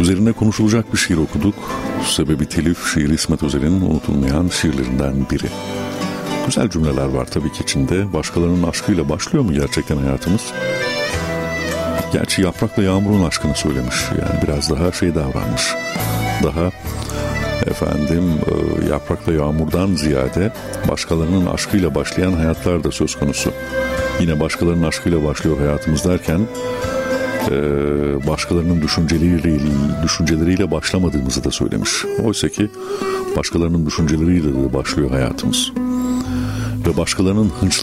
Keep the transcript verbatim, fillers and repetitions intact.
Üzerine konuşulacak bir şiir okuduk. Sebebi telif, şiir İsmet Özel'in unutulmayan şiirlerinden biri. Güzel cümleler var tabii ki içinde. Başkalarının aşkıyla başlıyor mu gerçekten hayatımız? Gerçi Yaprak'la Yağmur'un aşkını söylemiş. Yani biraz daha şey davranmış. Daha efendim Yaprak'la Yağmur'dan ziyade başkalarının aşkıyla başlayan hayatlar da söz konusu. Yine başkalarının aşkıyla başlıyor hayatımız derken başkalarının düşünceleriyle, düşünceleriyle başlamadığımızı da söylemiş. Oysa ki başkalarının düşünceleriyle de başlıyor hayatımız. Ve başkalarının hınçlarıyla